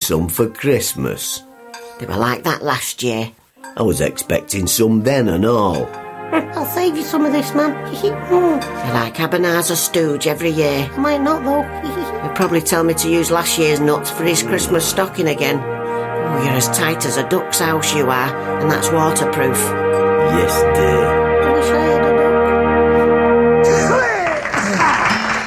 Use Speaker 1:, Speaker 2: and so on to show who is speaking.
Speaker 1: some for Christmas.
Speaker 2: They were like that last year.
Speaker 1: I was expecting some then and all.
Speaker 3: I'll save you some of this, man.
Speaker 2: They're like Ebenezer Stooge every year.
Speaker 3: I might not, though.
Speaker 2: He'll probably tell me to use last year's nuts for his Christmas stocking again. Oh, you're as tight as a duck's house, you are, and that's waterproof.
Speaker 1: Yes, dear.
Speaker 3: I wish I had a dog.